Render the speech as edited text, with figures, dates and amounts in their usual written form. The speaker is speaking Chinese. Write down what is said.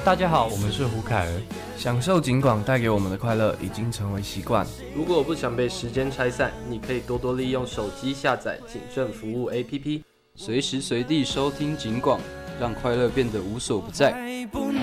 大家好，我们是胡凯儿。 享受警广带给我们的快乐已经成为习惯。 如果不想被时间拆散，你可以多多利用手机下载警政服务 APP， 随时随地收听警广，让快乐变得无所不在。